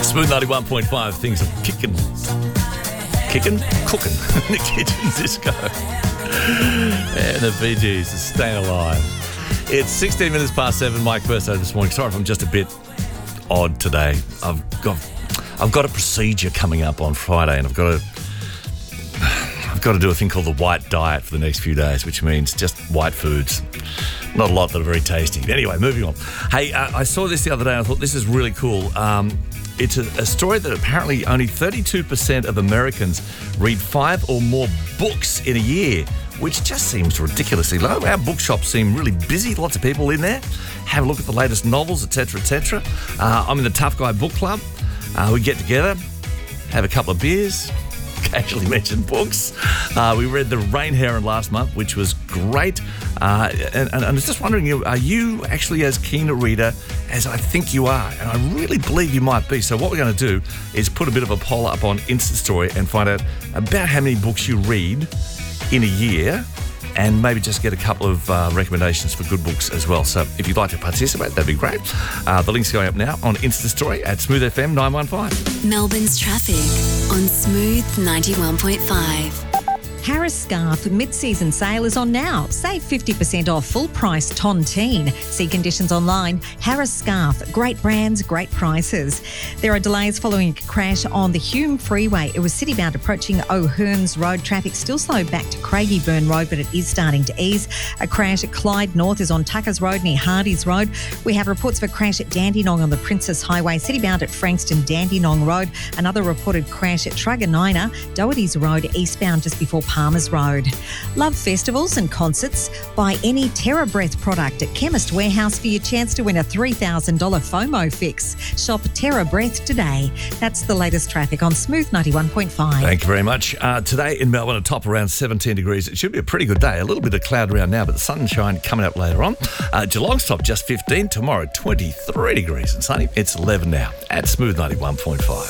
Smooth 91.5, things are cooking in the kitchen, Disco. And the Bee Gees are staying alive. It's 16 minutes past 7, Mike Burso this morning. Sorry if I'm just a bit odd today. I've got a procedure coming up on Friday, and I've got to do a thing called the white diet for the next few days, which means just white foods. Not a lot that are very tasty. Anyway, moving on. Hey, I saw this the other day and I thought this is really cool. It's a story that apparently only 32% of Americans read 5 or more books in a year, which just seems ridiculously low. Our bookshops seem really busy, lots of people in there. Have a look at the latest novels, etc., etc. I'm in the Tough Guy Book Club. We get together, have a couple of beers, occasionally mention books. We read The Rain Heron last month, which was great. And I was just wondering, are you actually as keen a reader as I think you are? And I really believe you might be. So what we're going to do is put a bit of a poll up on Insta Story and find out about how many books you read in a year, and maybe just get a couple of recommendations for good books as well. So if you'd like to participate, that'd be great. The link's going up now on Insta Story at Smooth FM 915. Melbourne's traffic on Smooth 91.5. Harris Scarf mid-season sale is on now. Save 50% off full-price Tontine. See conditions online. Harris Scarf. Great brands, great prices. There are delays following a crash on the Hume Freeway. It was city-bound approaching O'Hearns Road. Traffic still slow back to Craigieburn Road, but it is starting to ease. A crash at Clyde North is on Tuckers Road near Hardy's Road. We have reports of a crash at Dandenong on the Princess Highway. City-bound at Frankston Dandenong Road. Another reported crash at Truganina, Doherty's Road, eastbound just before Palmer's Road. Love festivals and concerts? Buy any TerraBreath product at Chemist Warehouse for your chance to win a $3,000 FOMO fix. Shop TerraBreath today. That's the latest traffic on Smooth 91.5. Thank you very much. Today in Melbourne, a top around 17 degrees. It should be a pretty good day. A little bit of cloud around now, but the sunshine coming up later on. Geelong's top just 15. Tomorrow, 23 degrees and sunny. It's 11 now at Smooth 91.5.